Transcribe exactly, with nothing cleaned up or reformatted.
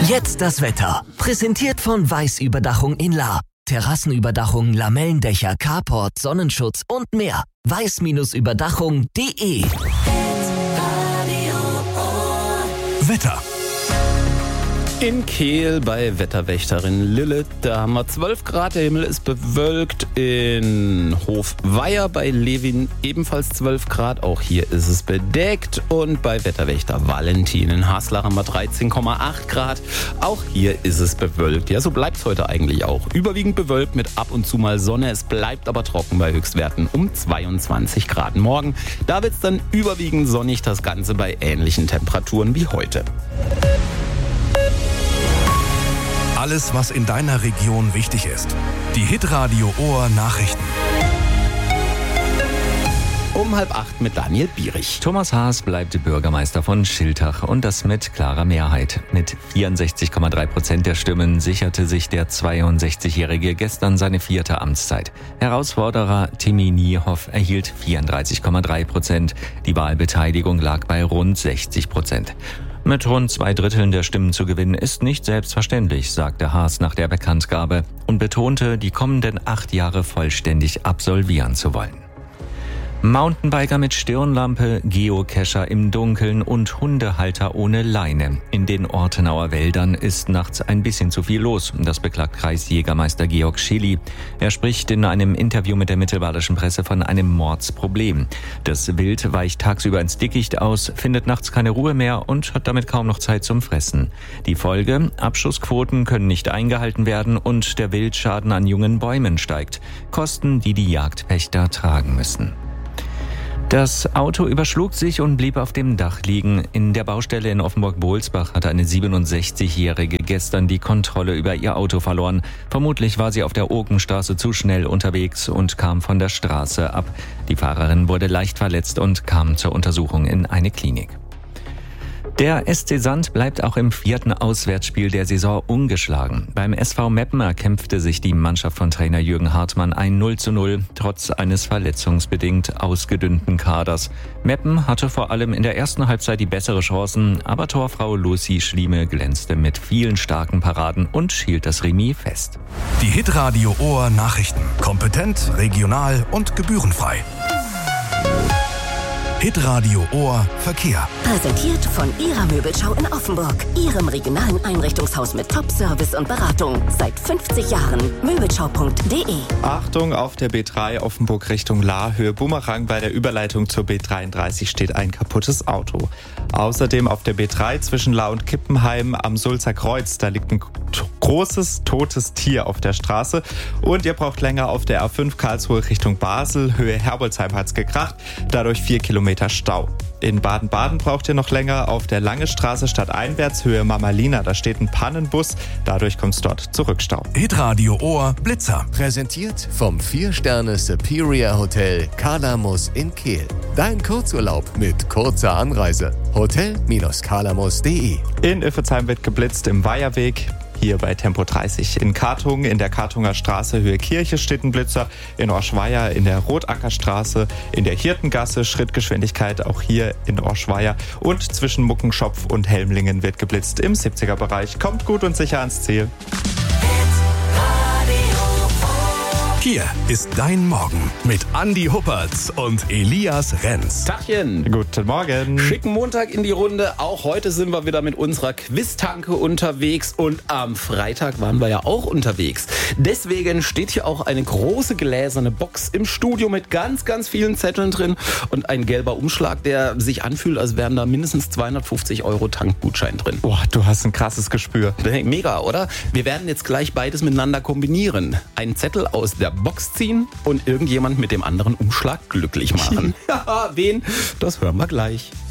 Jetzt das Wetter. Präsentiert von Weiß-Überdachung in Lahr. Terrassenüberdachung, Lamellendächer, Carport, Sonnenschutz und mehr. weiß-überdachung punkt de. Wetter. In Kehl bei Wetterwächterin Lilith, da haben wir zwölf Grad, der Himmel ist bewölkt. In Hofweier bei Levin ebenfalls zwölf Grad, auch hier ist es bedeckt. Und bei Wetterwächter Valentin in Haslach haben wir dreizehn Komma acht Grad, auch hier ist es bewölkt. Ja, so bleibt es heute eigentlich auch. Überwiegend bewölkt mit ab und zu mal Sonne, es bleibt aber trocken bei Höchstwerten um zweiundzwanzig Grad. Morgen, da wird es dann überwiegend sonnig, das Ganze bei ähnlichen Temperaturen wie heute. Alles, was in deiner Region wichtig ist. Die Hitradio Ohr Nachrichten. Um halb acht mit Daniel Bierich. Thomas Haas bleibt Bürgermeister von Schiltach und das mit klarer Mehrheit. Mit vierundsechzig Komma drei Prozent der Stimmen sicherte sich der zweiundsechzigjährige gestern seine vierte Amtszeit. Herausforderer Timmy Niehoff erhielt vierunddreißig Komma drei Prozent. Die Wahlbeteiligung lag bei rund sechzig Prozent. Mit rund zwei Dritteln der Stimmen zu gewinnen ist nicht selbstverständlich, sagte Haas nach der Bekanntgabe und betonte, die kommenden acht Jahre vollständig absolvieren zu wollen. Mountainbiker mit Stirnlampe, Geocacher im Dunkeln und Hundehalter ohne Leine. In den Ortenauer Wäldern ist nachts ein bisschen zu viel los. Das beklagt Kreisjägermeister Georg Schilly. Er spricht in einem Interview mit der Mittelbadischen Presse von einem Mordsproblem. Das Wild weicht tagsüber ins Dickicht aus, findet nachts keine Ruhe mehr und hat damit kaum noch Zeit zum Fressen. Die Folge: Abschussquoten können nicht eingehalten werden und der Wildschaden an jungen Bäumen steigt. Kosten, die die Jagdpächter tragen müssen. Das Auto überschlug sich und blieb auf dem Dach liegen. In der Baustelle in Offenburg-Bohlsbach hatte eine siebenundsechzigjährige gestern die Kontrolle über ihr Auto verloren. Vermutlich war sie auf der Okenstraße zu schnell unterwegs und kam von der Straße ab. Die Fahrerin wurde leicht verletzt und kam zur Untersuchung in eine Klinik. Der S C Sand bleibt auch im vierten Auswärtsspiel der Saison ungeschlagen. Beim S V Meppen erkämpfte sich die Mannschaft von Trainer Jürgen Hartmann ein null zu null, trotz eines verletzungsbedingt ausgedünnten Kaders. Meppen hatte vor allem in der ersten Halbzeit die bessere Chancen, aber Torfrau Lucy Schlieme glänzte mit vielen starken Paraden und hielt das Remis fest. Die Hitradio Ohr Nachrichten. Kompetent, regional und gebührenfrei. Hitradio Ohr Verkehr. Präsentiert von Ihrer Möbelschau in Offenburg. Ihrem regionalen Einrichtungshaus mit Top-Service und Beratung. Seit fünfzig Jahren. Möbelschau punkt de. Achtung, auf der B drei Offenburg Richtung Lahr, Höhe Bumerang. Bei der Überleitung zur B dreiunddreißig steht ein kaputtes Auto. Außerdem auf der B drei zwischen Lahr und Kippenheim am Sulzer Kreuz. Da liegt ein großes, totes Tier auf der Straße. Und ihr braucht länger auf der A fünf Karlsruhe Richtung Basel. Höhe Herbolzheim hat's gekracht. Dadurch vier Kilometer Stau. In Baden-Baden braucht ihr noch länger auf der Lange Straße stadteinwärts Höhe Mamalina. Da steht ein Pannenbus, dadurch kommt es dort zu Rückstau. Hitradio Ohr Blitzer. Präsentiert vom vier Sterne Superior Hotel Kalamus in Kehl. Dein Kurzurlaub mit kurzer Anreise. hotel Bindestrich kalamus punkt de. In Iffezheim wird geblitzt im Weiherweg. Hier bei Tempo dreißig. In Kartungen, in der Kartunger Straße Höhe Kirche steht ein Blitzer. In Orschweier in der Rotackerstraße, in der Hirtengasse Schrittgeschwindigkeit auch hier in Orschweier. Und zwischen Muckenschopf und Helmlingen wird geblitzt im siebziger Bereich. Kommt gut und sicher ans Ziel. Hier ist dein Morgen mit Andi Huppertz und Elias Renz. Tachchen. Guten Morgen. Schicken Montag in die Runde. Auch heute sind wir wieder mit unserer Quiztanke unterwegs und am Freitag waren wir ja auch unterwegs. Deswegen steht hier auch eine große gläserne Box im Studio mit ganz, ganz vielen Zetteln drin und ein gelber Umschlag, der sich anfühlt, als wären da mindestens zweihundertfünfzig Euro Tankgutschein drin. Boah, du hast ein krasses Gespür. Mega, oder? Wir werden jetzt gleich beides miteinander kombinieren. Einen Zettel aus der Box ziehen und irgendjemand mit dem anderen Umschlag glücklich machen. Ja, wen? Das hören wir gleich.